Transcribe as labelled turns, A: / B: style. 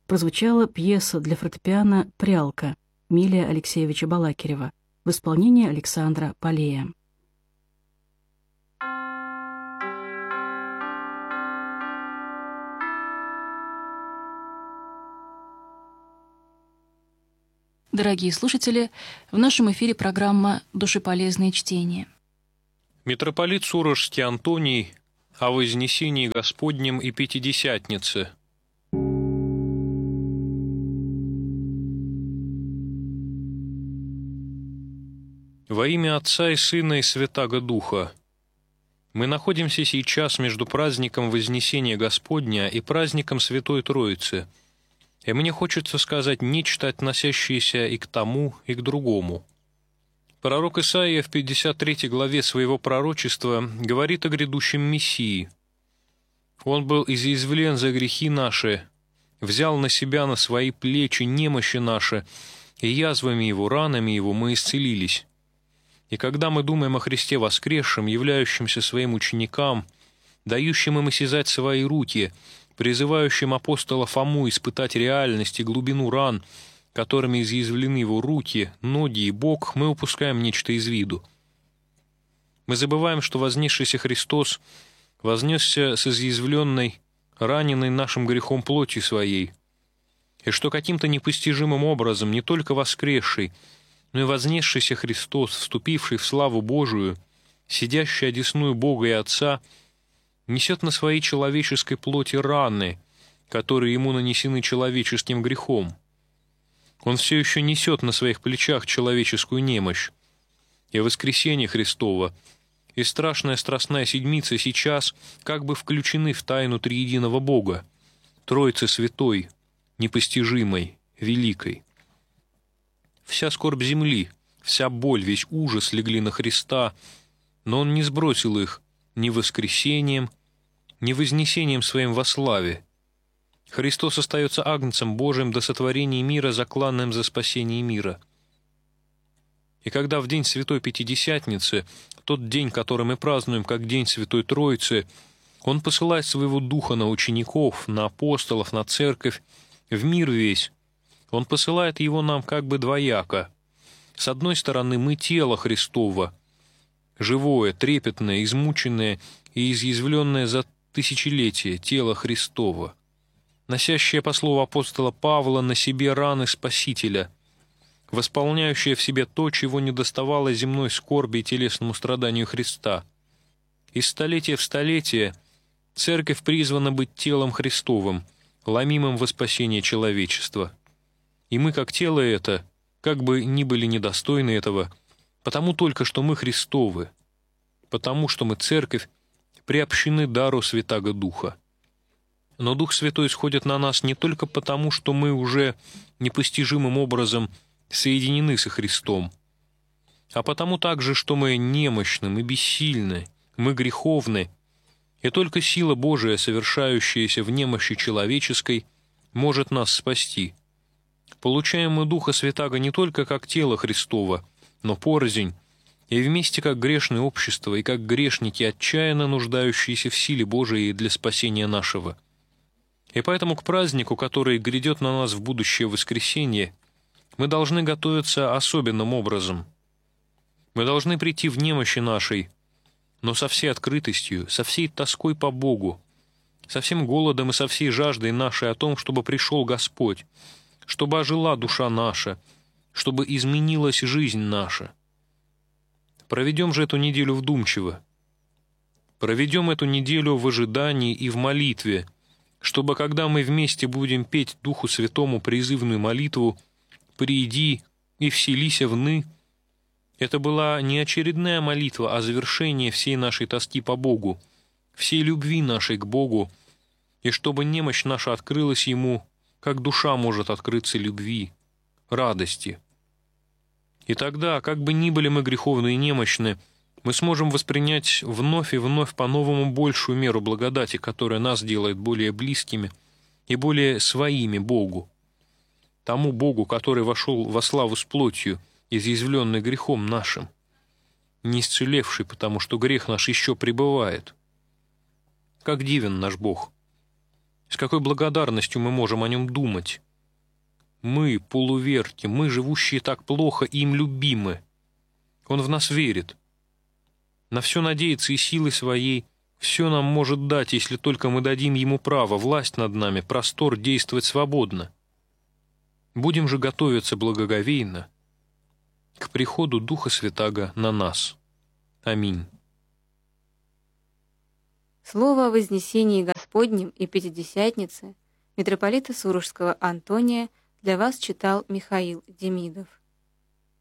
A: прозвучала пьеса для фортепиано «Прялка» Милия Алексеевича Балакирева в исполнении Александра Полея. Дорогие слушатели, в нашем эфире программа «Душеполезные чтения».
B: Митрополит Сурожский Антоний о Вознесении Господнем и Пятидесятнице. Во имя Отца и Сына и Святаго Духа. Мы находимся сейчас между праздником Вознесения Господня и праздником Святой Троицы, и мне хочется сказать нечто, относящееся и к тому, и к другому. Пророк Исаия в 53 главе своего пророчества говорит о грядущем Мессии. «Он был изъязвлен за грехи наши, взял на себя на свои плечи немощи наши, и язвами Его, ранами Его мы исцелились». И когда мы думаем о Христе воскресшем, являющемся своим ученикам, дающим им осязать свои руки, призывающим апостола Фому испытать реальность и глубину ран, которыми изъязвлены его руки, ноги и бок, мы упускаем нечто из виду. Мы забываем, что вознесшийся Христос вознесся с изъязвленной, раненной нашим грехом плотью своей, и что каким-то непостижимым образом не только воскресший, но и вознесшийся Христос, вступивший в славу Божию, сидящий одесную Бога и Отца, несет на своей человеческой плоти раны, которые ему нанесены человеческим грехом. Он все еще несет на своих плечах человеческую немощь. И воскресение Христово, и страшная страстная седмица сейчас как бы включены в тайну триединого Бога, Троицы Святой, непостижимой, великой. Вся скорбь земли, вся боль, весь ужас легли на Христа, но Он не сбросил их ни воскресением, ни вознесением Своим во славе. Христос остается Агнцем Божиим до сотворения мира, закланным за спасение мира. И когда в день Святой Пятидесятницы, тот день, который мы празднуем как День Святой Троицы, Он посылает Своего Духа на учеников, на апостолов, на церковь, в мир весь, Он посылает Его нам как бы двояко. С одной стороны, мы тело Христово, живое, трепетное, измученное и изъязвленное за тысячелетия тело Христово, носящее, по слову апостола Павла, на себе раны Спасителя, восполняющее в себе то, чего недоставало земной скорби и телесному страданию Христа. Из столетия в столетие Церковь призвана быть телом Христовым, ломимым во спасение человечества. И мы, как тело это, как бы ни были недостойны этого, потому только, что мы Христовы, потому что мы, Церковь, приобщены дару Святаго Духа. Но Дух Святой сходит на нас не только потому, что мы уже непостижимым образом соединены со Христом, а потому также, что мы немощны, мы бессильны, мы греховны, и только сила Божия, совершающаяся в немощи человеческой, может нас спасти. Получаем мы Духа Святаго не только как тело Христово, но порознь, и вместе как грешное общество, и как грешники, отчаянно нуждающиеся в силе Божией для спасения нашего. И поэтому к празднику, который грядет на нас в будущее воскресенье, мы должны готовиться особенным образом. Мы должны прийти в немощи нашей, но со всей открытостью, со всей тоской по Богу, со всем голодом и со всей жаждой нашей о том, чтобы пришел Господь, чтобы ожила душа наша, чтобы изменилась жизнь наша. Проведем же эту неделю вдумчиво. Проведем эту неделю в ожидании и в молитве, чтобы, когда мы вместе будем петь Духу Святому призывную молитву «Прииди и вселися вны», это была не очередная молитва, а завершение всей нашей тоски по Богу, всей любви нашей к Богу, и чтобы немощь наша открылась Ему, как душа может открыться любви, радости. И тогда, как бы ни были мы греховны и немощны, мы сможем воспринять вновь и вновь по-новому большую меру благодати, которая нас делает более близкими и более своими Богу, тому Богу, который вошел во славу с плотью, изъязвленный грехом нашим, не исцелевший, потому что грех наш еще пребывает. Как дивен наш Бог! С какой благодарностью мы можем о нем думать? Мы, полуверки, мы, живущие так плохо, им любимы. Он в нас верит. На все надеется и силой своей все нам может дать, если только мы дадим ему право, власть над нами, простор действовать свободно. Будем же готовиться благоговейно к приходу Духа Святаго на нас. Аминь.
C: Слово о Вознесении Господнем и Пятидесятнице митрополита Сурожского Антония для вас читал Михаил Демидов.